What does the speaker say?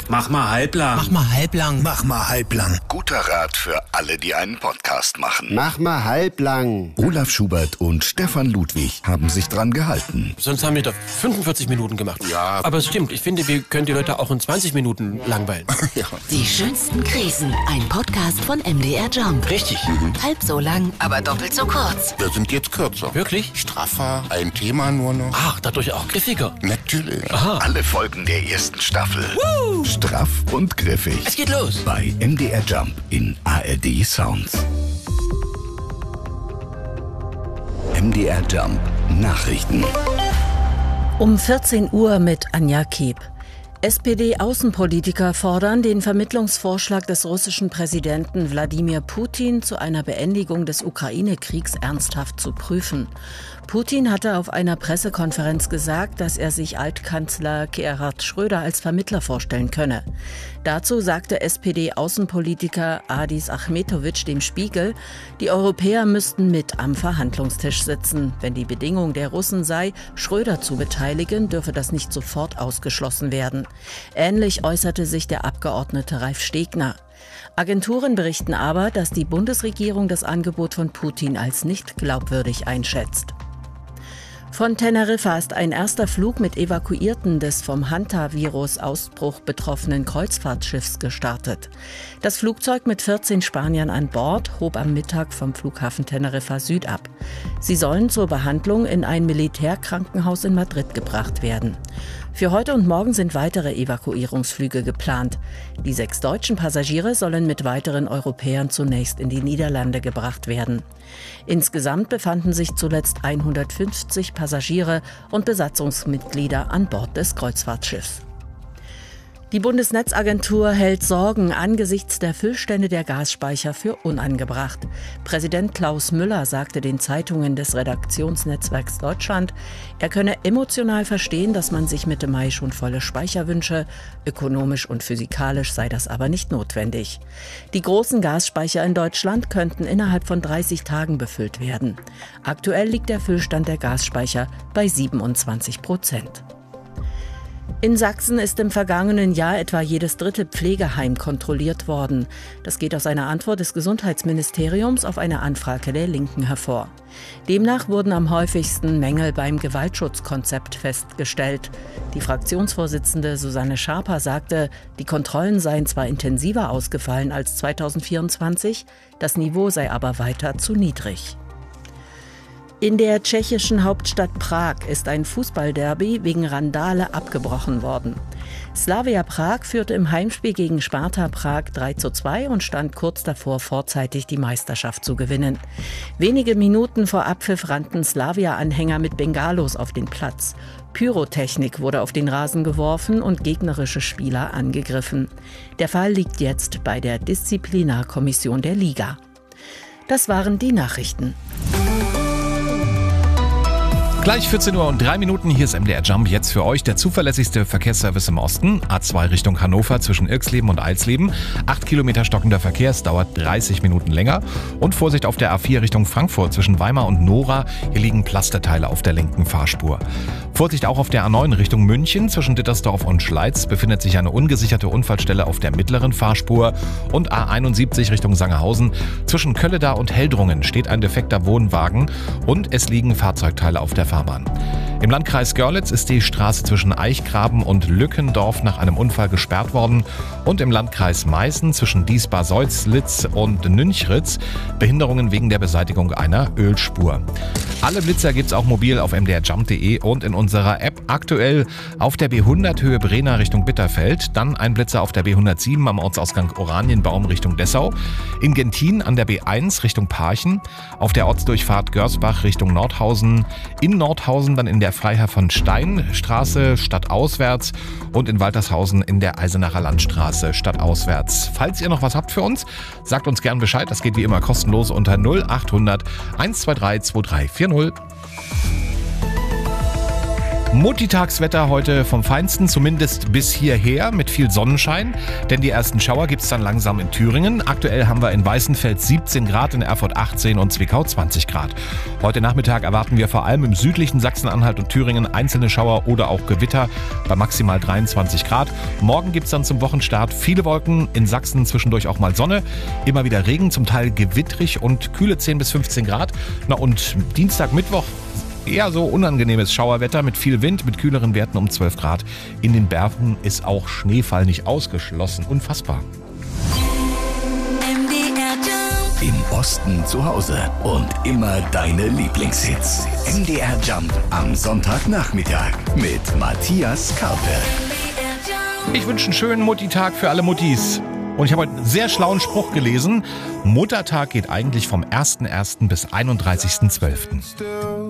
Mach mal halblang. Mach mal halblang. Mach mal halblang. Guter Rat für alle, die einen Podcast machen. Mach mal halblang. Olaf Schubert und Stefan Ludwig haben sich dran gehalten. Sonst haben wir doch 45 Minuten gemacht. Ja. Aber es stimmt, ich finde, wir können die Leute auch in 20 Minuten langweilen. Ja. Die schönsten Krisen. Ein Podcast von MDR Jump. Richtig. Halb so lang, aber doppelt so kurz. Wir sind jetzt kürzer. Wirklich? Straffer, ein Thema nur noch. Ach, dadurch auch griffiger. Natürlich. Aha. Alle Folgen der ersten Staffel. Straff und griffig. Es geht los. Bei MDR Jump in ARD Sounds. MDR Jump Nachrichten. Um 14 Uhr mit Anja Keb. SPD-Außenpolitiker fordern, den Vermittlungsvorschlag des russischen Präsidenten Wladimir Putin zu einer Beendigung des Ukraine-Kriegs ernsthaft zu prüfen. Putin hatte auf einer Pressekonferenz gesagt, dass er sich Altkanzler Gerhard Schröder als Vermittler vorstellen könne. Dazu sagte SPD-Außenpolitiker Adis Achmetovic dem Spiegel, die Europäer müssten mit am Verhandlungstisch sitzen. Wenn die Bedingung der Russen sei, Schröder zu beteiligen, dürfe das nicht sofort ausgeschlossen werden. Ähnlich äußerte sich der Abgeordnete Ralf Stegner. Agenturen berichten aber, dass die Bundesregierung das Angebot von Putin als nicht glaubwürdig einschätzt. Von Teneriffa ist ein erster Flug mit Evakuierten des vom Hantavirus-Ausbruch betroffenen Kreuzfahrtschiffs gestartet. Das Flugzeug mit 14 Spaniern an Bord hob am Mittag vom Flughafen Teneriffa Süd ab. Sie sollen zur Behandlung in ein Militärkrankenhaus in Madrid gebracht werden. Für heute und morgen sind weitere Evakuierungsflüge geplant. Die 6 deutschen Passagiere sollen mit weiteren Europäern zunächst in die Niederlande gebracht werden. Insgesamt befanden sich zuletzt 150 Passagiere und Besatzungsmitglieder an Bord des Kreuzfahrtschiffs. Die Bundesnetzagentur hält Sorgen angesichts der Füllstände der Gasspeicher für unangebracht. Präsident Klaus Müller sagte den Zeitungen des Redaktionsnetzwerks Deutschland, er könne emotional verstehen, dass man sich Mitte Mai schon volle Speicher wünsche. Ökonomisch und physikalisch sei das aber nicht notwendig. Die großen Gasspeicher in Deutschland könnten innerhalb von 30 Tagen befüllt werden. Aktuell liegt der Füllstand der Gasspeicher bei 27%. In Sachsen ist im vergangenen Jahr etwa jedes 3. Pflegeheim kontrolliert worden. Das geht aus einer Antwort des Gesundheitsministeriums auf eine Anfrage der Linken hervor. Demnach wurden am häufigsten Mängel beim Gewaltschutzkonzept festgestellt. Die Fraktionsvorsitzende Susanne Schaper sagte, die Kontrollen seien zwar intensiver ausgefallen als 2024, das Niveau sei aber weiter zu niedrig. In der tschechischen Hauptstadt Prag ist ein Fußballderby wegen Randale abgebrochen worden. Slavia Prag führte im Heimspiel gegen Sparta Prag 3:2 und stand kurz davor, vorzeitig die Meisterschaft zu gewinnen. Wenige Minuten vor Abpfiff rannten Slavia-Anhänger mit Bengalos auf den Platz. Pyrotechnik wurde auf den Rasen geworfen und gegnerische Spieler angegriffen. Der Fall liegt jetzt bei der Disziplinarkommission der Liga. Das waren die Nachrichten. Gleich 14 Uhr und 3 Minuten, hier ist MDR Jump, jetzt für euch der zuverlässigste Verkehrsservice im Osten. A2 Richtung Hannover zwischen Irxleben und Eilsleben. 8 Kilometer stockender Verkehr, es dauert 30 Minuten länger. Und Vorsicht auf der A4 Richtung Frankfurt zwischen Weimar und Nora. Hier liegen Pflasterteile auf der linken Fahrspur. Vorsicht auch auf der A9 Richtung München zwischen Dittersdorf und Schleiz befindet sich eine ungesicherte Unfallstelle auf der mittleren Fahrspur. Und A71 Richtung Sangerhausen zwischen Kölledar und Heldrungen steht ein defekter Wohnwagen und es liegen Fahrzeugteile auf der Fahrbahn. Im Landkreis Görlitz ist die Straße zwischen Eichgraben und Lückendorf nach einem Unfall gesperrt worden und im Landkreis Meißen zwischen Diesbar-Seuslitz und Nünchritz Behinderungen wegen der Beseitigung einer Ölspur. Alle Blitzer gibt's auch mobil auf mdrjump.de und in unserer App aktuell auf der B100 Höhe Brena Richtung Bitterfeld, dann ein Blitzer auf der B107 am Ortsausgang Oranienbaum Richtung Dessau, in Gentin an der B1 Richtung Parchen, auf der Ortsdurchfahrt Görsbach Richtung Nordhausen, in Nordhausen dann in der Freiherr von Stein Straße stadtauswärts und in Waltershausen in der Eisenacher Landstraße stadtauswärts. Falls ihr noch was habt für uns, sagt uns gern Bescheid. Das geht wie immer kostenlos unter 0800 123 2340. Muttitagswetter heute vom Feinsten, zumindest bis hierher mit viel Sonnenschein, denn die ersten Schauer gibt's dann langsam in Thüringen. Aktuell haben wir in Weißenfels 17 Grad, in Erfurt 18 und Zwickau 20 Grad. Heute Nachmittag erwarten wir vor allem im südlichen Sachsen-Anhalt und Thüringen einzelne Schauer oder auch Gewitter bei maximal 23 Grad. Morgen gibt's dann zum Wochenstart viele Wolken, in Sachsen zwischendurch auch mal Sonne, immer wieder Regen, zum Teil gewittrig und kühle 10 bis 15 Grad. Na und Dienstag, Mittwoch eher so unangenehmes Schauerwetter mit viel Wind, mit kühleren Werten um 12 Grad. In den Bergen ist auch Schneefall nicht ausgeschlossen. Unfassbar. Im Osten zu Hause und immer deine Lieblingshits. MDR Jump am Sonntagnachmittag mit Matthias Karpe. Ich wünsche einen schönen Muttitag für alle Muttis. Und ich habe heute einen sehr schlauen Spruch gelesen. Muttertag geht eigentlich vom 1.1. bis 31.12.